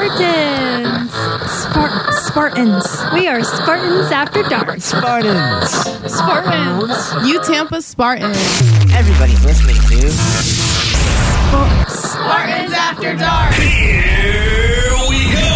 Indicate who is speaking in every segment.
Speaker 1: Spartans. Spartans. We are Spartans After Dark.
Speaker 2: Spartans.
Speaker 3: You Tampa Spartans.
Speaker 2: Everybody's listening to
Speaker 3: Spartans After Dark.
Speaker 4: Here we go.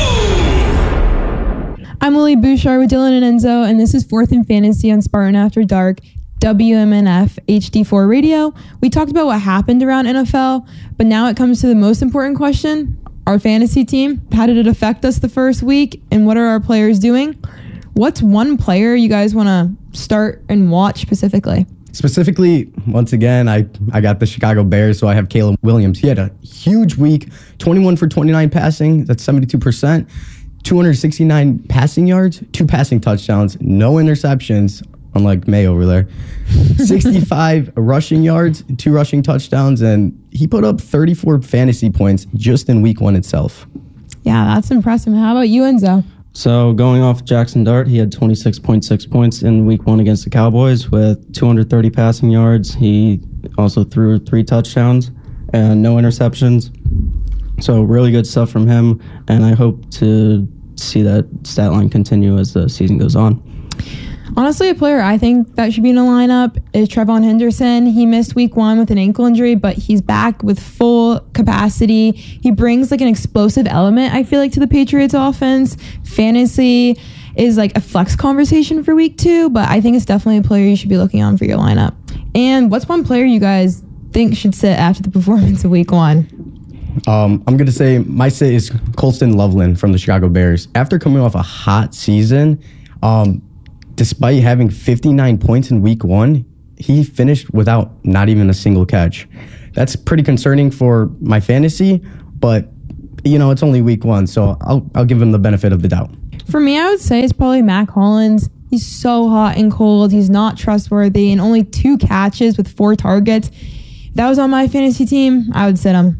Speaker 5: I'm Lily Bouchard with Dylan and Enzo, and this is Fourth in Fantasy on Spartan After Dark, WMNF HD4 Radio. We talked about what happened around NFL, but now it comes to the most important question. Our fantasy team, how did it affect us the first week, and what are our players doing? What's one player you guys want to start and watch specifically?
Speaker 6: Specifically, once again, I got the Chicago Bears, so I have Caleb Williams. He had a huge week, 21 for 29 passing, that's 72%, 269 passing yards, 2 passing touchdowns, no interceptions, unlike May over there, 65 rushing yards, 2 rushing touchdowns, and he put up 34 fantasy points just in week 1 itself.
Speaker 5: Yeah, that's impressive. How about you, Enzo?
Speaker 7: So going off Jackson Dart, he had 26.6 points in week 1 against the Cowboys with 230 passing yards. He also threw 3 touchdowns and no interceptions. So really good stuff from him, and I hope to see that stat line continue as the season goes on.
Speaker 5: Honestly, a player I think that should be in the lineup is Trevon Henderson. He missed week 1 with an ankle injury, but he's back with full capacity. He brings like an explosive element, I feel like, to the Patriots offense. Fantasy is like a flex conversation for week 2, but I think it's definitely a player you should be looking on for your lineup. And what's one player you guys think should sit after the performance of week 1?
Speaker 6: I'm going to say my sit is Colston Loveland from the Chicago Bears. After coming off a hot season, despite having 59 points in week 1, he finished without not even a single catch. That's pretty concerning for my fantasy, but it's only week 1, so I'll give him the benefit of the doubt.
Speaker 5: For me, I would say it's probably Mac Hollins. He's so hot and cold. He's not trustworthy, and only 2 catches with 4 targets. If that was on my fantasy team, I would sit him.